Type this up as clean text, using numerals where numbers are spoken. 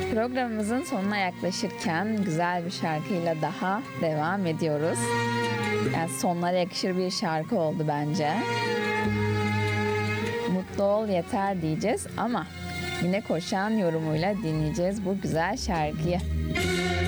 Programımızın sonuna yaklaşırken güzel bir şarkıyla daha devam ediyoruz. Yani sonlara yakışır bir şarkı oldu bence. Mutlu ol yeter diyeceğiz ama Mine Koşan yorumuyla dinleyeceğiz bu güzel şarkıyı.